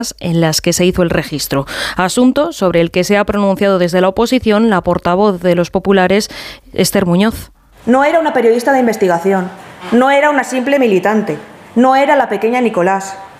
en las que se hizo el registro. Asunto sobre el que se ha pronunciado desde la oposición la portavoz de los populares, Esther Muñoz. No era una periodista de investigación, no era una simple militante, no era la pequeña Nicolás.